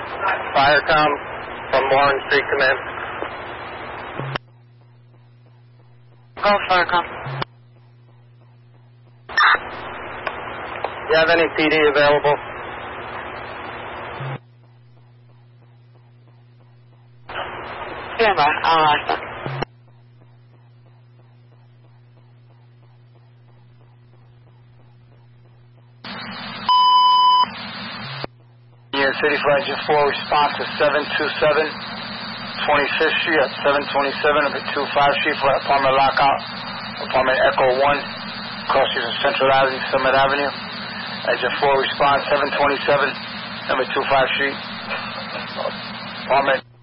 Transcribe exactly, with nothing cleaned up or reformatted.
Firecom from Warren Street, command. Go, Firecom. Do you have any P D available? Stand by. I'll ask them. City Flight Jet four, response to seven two seven, twenty-fifth Street at seven twenty-seven of the two five Street for apartment lockout, apartment Echo one, cross street of Central Avenue, Summit Avenue. At Jet four, response seven twenty-seven, number two five Street, apartment